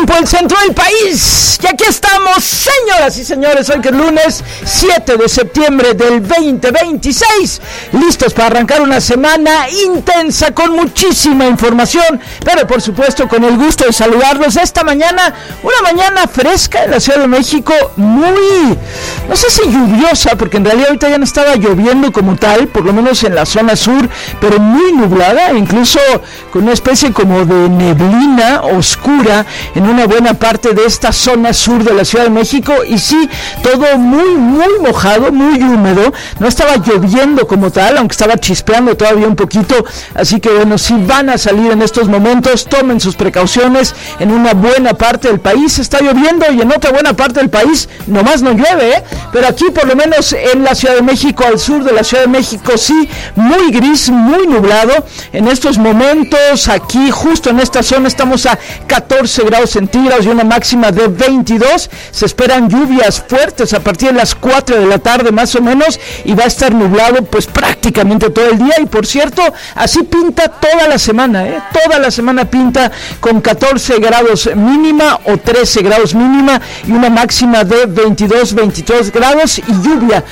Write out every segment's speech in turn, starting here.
tiempo del centro del país. Y aquí estamos, señoras y señores, hoy que es lunes 7 de septiembre del 2026, listos para arrancar una semana intensa con muchísima información, pero por supuesto con el gusto de saludarlos esta mañana, una mañana fresca en la Ciudad de México, muy, no sé si lluviosa, porque en realidad ahorita ya no estaba lloviendo como tal, por lo menos en la zona sur, pero muy nublada, incluso con una especie como de neblina oscura en una buena parte de esta zona sur de la Ciudad de México, y sí, todo muy mojado, muy húmedo. No estaba lloviendo como tal, aunque estaba chispeando todavía un poquito, así que bueno, si van a salir en estos momentos, tomen sus precauciones. En una buena parte del país está lloviendo y en otra buena parte del país nomás no llueve, pero aquí por lo menos en la Ciudad de México, al sur de la Ciudad de México, sí, muy gris, muy nublado. En estos momentos, aquí justo en esta zona, estamos a 14 grados centígrados y una máxima de 22. Se esperan lluvias fuertes a partir de las 4 de la tarde más o menos, y va a estar nublado pues prácticamente todo el día. Y por cierto, así pinta toda la semana, toda la semana pinta con 14 grados mínima o 13 grados mínima y una máxima de 23 grados, y lluvia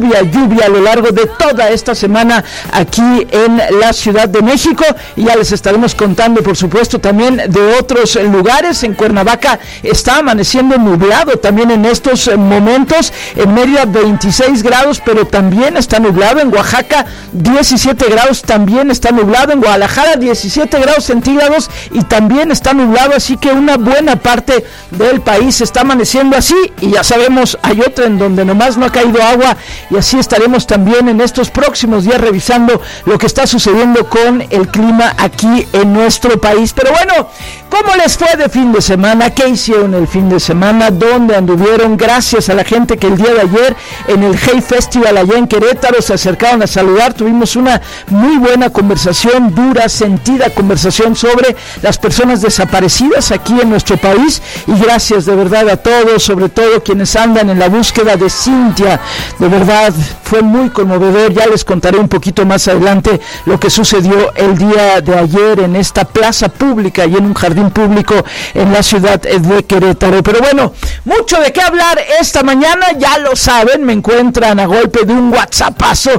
a lo largo de toda esta semana aquí en la Ciudad de México. Y ya les estaremos contando, por supuesto, también de otros lugares. En Cuernavaca está amaneciendo nublado también en estos momentos. En Mérida 26 grados, pero también está nublado. En Oaxaca 17 grados, también está nublado. En Guadalajara 17 grados centígrados y también está nublado. Así que una buena parte del país está amaneciendo así, y ya sabemos, hay otra en donde nomás no ha caído agua, y así estaremos también en estos próximos días revisando lo que está sucediendo con el clima aquí en nuestro país. Pero bueno, ¿cómo les fue de fin de semana? ¿Qué hicieron el fin de semana? ¿Dónde anduvieron? Gracias a la gente que el día de ayer en el Hey Festival allá en Querétaro se acercaron a saludar. Tuvimos una muy buena conversación, dura, sentida conversación sobre las personas desaparecidas aquí en nuestro país, y gracias de verdad a todos, sobre todo quienes andan en la búsqueda de Cintia. De verdad fue muy conmovedor. Ya les contaré un poquito más adelante lo que sucedió el día de ayer en esta plaza pública y en un jardín público en la ciudad de Querétaro. Pero bueno, mucho de qué hablar esta mañana, ya lo saben, me encuentran a golpe de un WhatsAppazo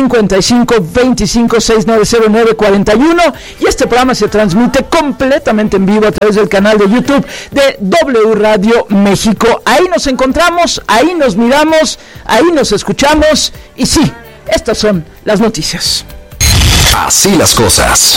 55 25 6909 41, y este programa se transmite completamente en vivo a través del canal de YouTube de W Radio México. Ahí nos encontramos, ahí nos miramos, ahí nos escuchamos, y sí, estas son las noticias. Así las cosas.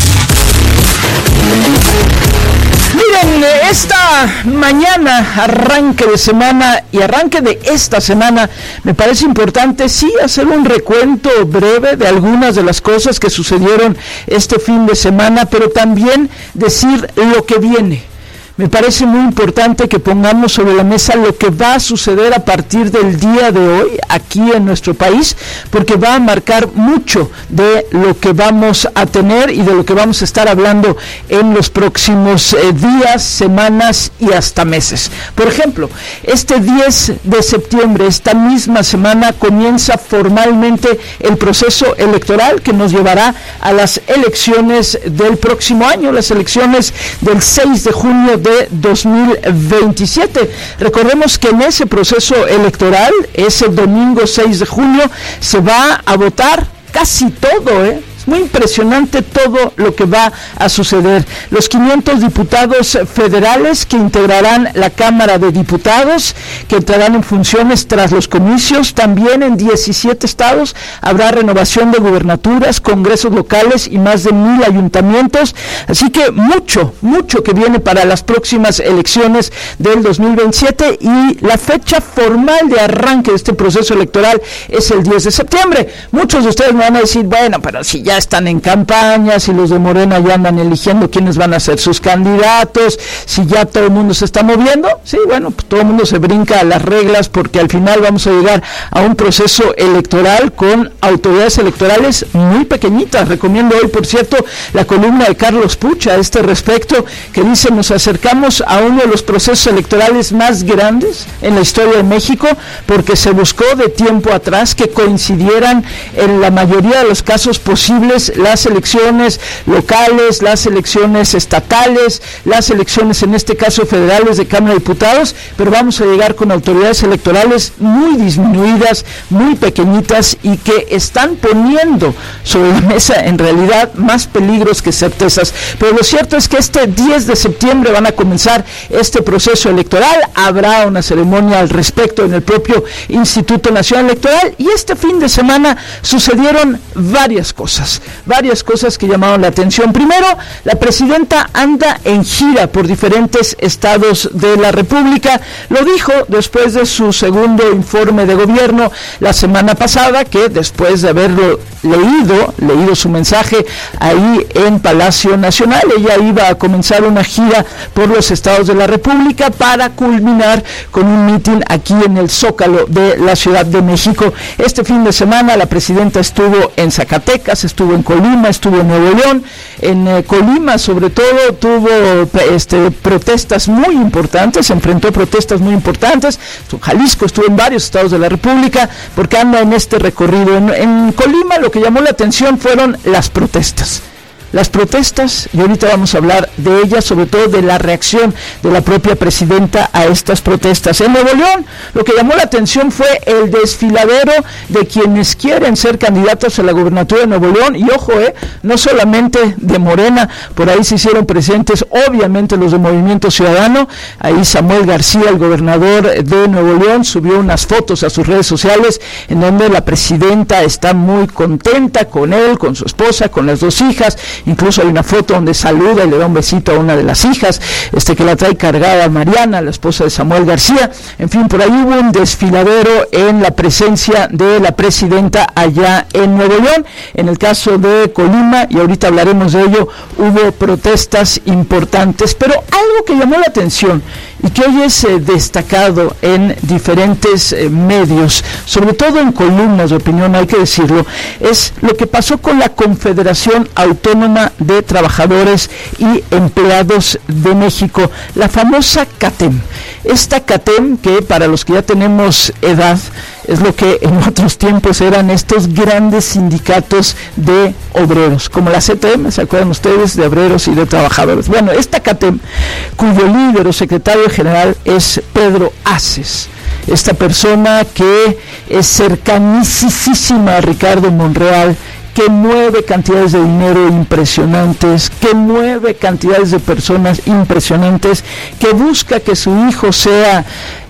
Miren, esta mañana, arranque de semana y arranque de esta semana, me parece importante sí hacer un recuento breve de algunas de las cosas que sucedieron este fin de semana, pero también decir lo que viene. Me parece muy importante que pongamos sobre la mesa lo que va a suceder a partir del día de hoy aquí en nuestro país, porque va a marcar mucho de lo que vamos a tener y de lo que vamos a estar hablando en los próximos días, semanas y hasta meses. Por ejemplo, este 10 de septiembre, esta misma semana, comienza formalmente el proceso electoral que nos llevará a las elecciones del próximo año, las elecciones del 6 de junio de 2027. Recordemos que en ese proceso electoral, ese domingo 6 de junio, se va a votar casi todo, Es muy impresionante todo lo que va a suceder. Los 500 diputados federales que integrarán la Cámara de Diputados, que entrarán en funciones tras los comicios. También en 17 estados habrá renovación de gubernaturas, congresos locales y más de 1,000 ayuntamientos. Así que mucho que viene para las próximas elecciones del 2027, y la fecha formal de arranque de este proceso electoral es el 10 de septiembre. Muchos de ustedes me van a decir, bueno, pero si ya están en campaña, si los de Morena ya andan eligiendo quiénes van a ser sus candidatos, si ya todo el mundo se está moviendo, sí, bueno, pues todo el mundo se brinca a las reglas, porque al final vamos a llegar a un proceso electoral con autoridades electorales muy pequeñitas. Recomiendo hoy, por cierto, la columna de Carlos Puch a este respecto, que dice: nos acercamos a uno de los procesos electorales más grandes en la historia de México, porque se buscó de tiempo atrás que coincidieran en la mayoría de los casos posibles posibles las elecciones locales, las elecciones estatales, las elecciones en este caso federales de Cámara de Diputados, pero vamos a llegar con autoridades electorales muy disminuidas, muy pequeñitas y que están poniendo sobre la mesa en realidad más peligros que certezas. Pero lo cierto es que este 10 de septiembre van a comenzar este proceso electoral, habrá una ceremonia al respecto en el propio Instituto Nacional Electoral y este fin de semana sucedieron varias cosas que llamaron la atención. Primero, la presidenta anda en gira por diferentes estados de la República, lo dijo después de su segundo informe de gobierno la semana pasada, que después de haberlo leído su mensaje ahí en Palacio Nacional, ella iba a comenzar una gira por los estados de la República para culminar con un mitin aquí en el Zócalo de la Ciudad de México. Este fin de semana la presidenta estuvo en Zacatecas, estuvo en Colima, estuvo en Nuevo León. En Colima sobre todo tuvo protestas muy importantes, enfrentó protestas muy importantes. Jalisco, estuvo en varios estados de la República porque anda en este recorrido. En Colima lo que llamó la atención fueron las protestas, y ahorita vamos a hablar de ellas, sobre todo de la reacción de la propia presidenta a estas protestas. En Nuevo León, lo que llamó la atención fue el desfiladero de quienes quieren ser candidatos a la gubernatura de Nuevo León, y ojo, no solamente de Morena, por ahí se hicieron presentes, obviamente, los de Movimiento Ciudadano. Ahí Samuel García, el gobernador de Nuevo León, subió unas fotos a sus redes sociales, en donde la presidenta está muy contenta con él, con su esposa, con las dos hijas. Incluso hay una foto donde saluda y le da un besito a una de las hijas, que la trae cargada, Mariana, la esposa de Samuel García. En fin, por ahí hubo un desfiladero en la presencia de la presidenta allá en Nuevo León. En el caso de Colima, y ahorita hablaremos de ello, hubo protestas importantes, pero algo que llamó la atención y que hoy es destacado en diferentes medios, sobre todo en columnas de opinión, hay que decirlo, es lo que pasó con la Confederación Autónoma de Trabajadores y Empleados de México, la famosa CATEM. Esta CATEM, que para los que ya tenemos edad, es lo que en otros tiempos eran estos grandes sindicatos de obreros, como la CTM, ¿se acuerdan ustedes? De obreros y de trabajadores. Bueno, esta CATEM, cuyo líder o secretario general es Pedro Aces, esta persona que es cercanísima a Ricardo Monreal, que mueve cantidades de dinero impresionantes, que mueve cantidades de personas impresionantes, que busca que su hijo sea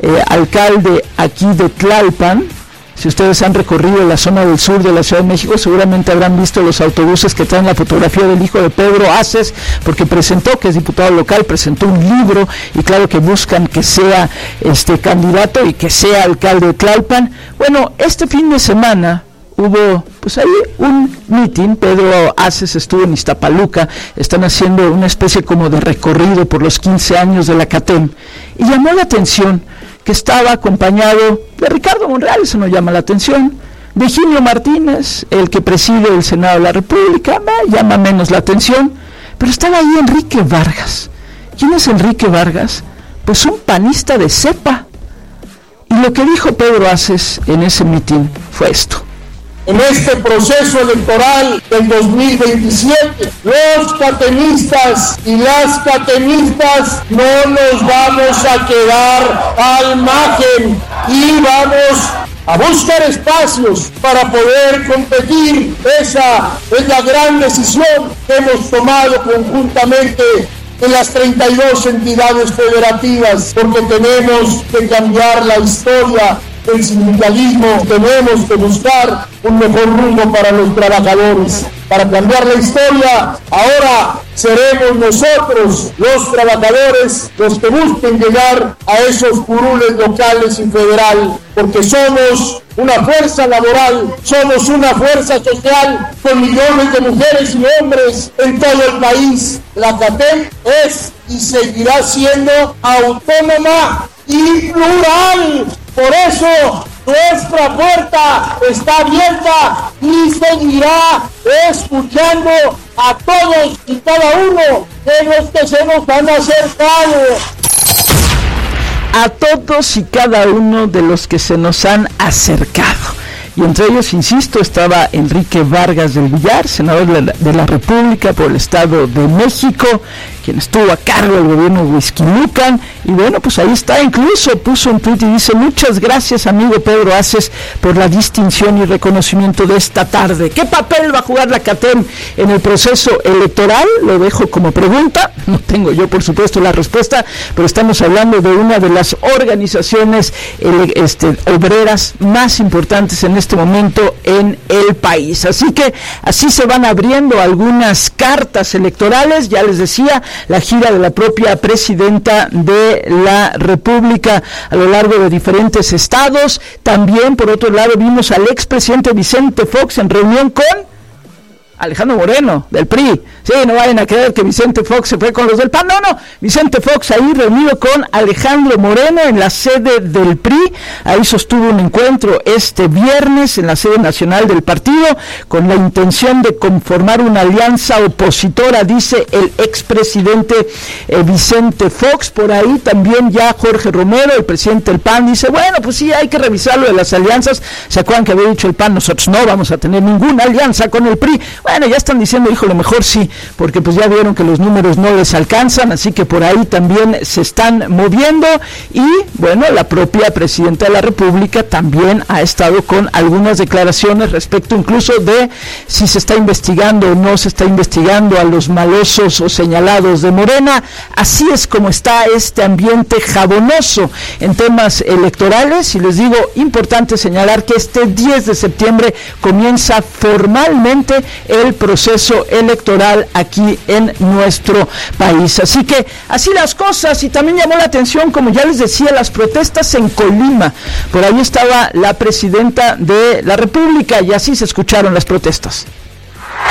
alcalde aquí de Tlalpan. Si ustedes han recorrido la zona del sur de la Ciudad de México, seguramente habrán visto los autobuses que traen la fotografía del hijo de Pedro Aces, porque presentó, que es diputado local, presentó un libro, y claro que buscan que sea candidato y que sea alcalde de Tlalpan. Bueno, este fin de semana hubo pues ahí un mitin. Pedro Aces estuvo en Iztapaluca, están haciendo una especie como de recorrido por los 15 años de la CATEM, y llamó la atención que estaba acompañado de Ricardo Monreal, eso no llama la atención, de Higinio Martínez, el que preside el Senado de la República, llama menos la atención, pero estaba ahí Enrique Vargas. ¿Quién es Enrique Vargas? Pues un panista de cepa. Y lo que dijo Pedro Aces en ese mitin fue esto: en este proceso electoral del 2027, los catemistas y las catemistas no nos vamos a quedar al margen y vamos a buscar espacios para poder competir. Esa es la gran decisión que hemos tomado conjuntamente en las 32 entidades federativas, porque tenemos que cambiar la historia del sindicalismo, tenemos que buscar un mejor rumbo para los trabajadores. Para cambiar la historia, ahora seremos nosotros, los trabajadores, los que busquen llegar a esos curules locales y federal, porque somos una fuerza laboral, somos una fuerza social con millones de mujeres y hombres en todo el país. La CATEM es y seguirá siendo autónoma y plural. Por eso nuestra puerta está abierta y seguirá escuchando a todos y cada uno de los que se nos han acercado. A todos y cada uno de los que se nos han acercado. y entre ellos, insisto, estaba Enrique Vargas del Villar, senador de la República por el Estado de México, quien estuvo a cargo del gobierno de Huixquilucan, y bueno, pues ahí está, incluso puso un tuit y dice: muchas gracias, amigo Pedro Aces, por la distinción y reconocimiento de esta tarde. ¿Qué papel va a jugar la CATEM en el proceso electoral? Lo dejo como pregunta, no tengo yo por supuesto la respuesta, pero estamos hablando de una de las organizaciones obreras más importantes en este momento en el país. Así que así se van abriendo algunas cartas electorales. Ya les decía, la gira de la propia presidenta de la República a lo largo de diferentes estados. También, por otro lado, vimos al expresidente Vicente Fox en reunión con Alejandro Moreno, del PRI. Sí, no vayan a creer que Vicente Fox se fue con los del PAN. No, Vicente Fox ahí reunido con Alejandro Moreno en la sede del PRI. Ahí sostuvo un encuentro este viernes en la sede nacional del partido con la intención de conformar una alianza opositora, dice el expresidente Vicente Fox. Por ahí también ya Jorge Romero, el presidente del PAN, dice: bueno, pues sí, hay que revisar lo de las alianzas. ¿Se acuerdan que había dicho el PAN? Nosotros no vamos a tener ninguna alianza con el PRI. Bueno, ya están diciendo, híjole, mejor sí, porque pues ya vieron que los números no les alcanzan, así que por ahí también se están moviendo. Y bueno, la propia presidenta de la República también ha estado con algunas declaraciones respecto incluso de si se está investigando o no se está investigando a los malosos o señalados de Morena. Así es como está este ambiente jabonoso en temas electorales, y les digo, importante señalar que este 10 de septiembre comienza formalmente el proceso electoral aquí en nuestro país. Así que así las cosas. Y también llamó la atención, como ya les decía, las protestas en Colima. Por ahí estaba la presidenta de la República y así se escucharon las protestas.